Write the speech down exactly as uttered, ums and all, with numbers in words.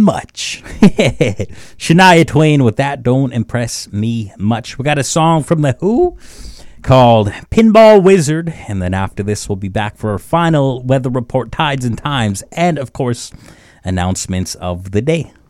much. Shania Twain with That Don't Impress Me Much. We got a song from The Who called Pinball Wizard, and then after this we'll be back for our final weather report, tides and times, and of course announcements of the day.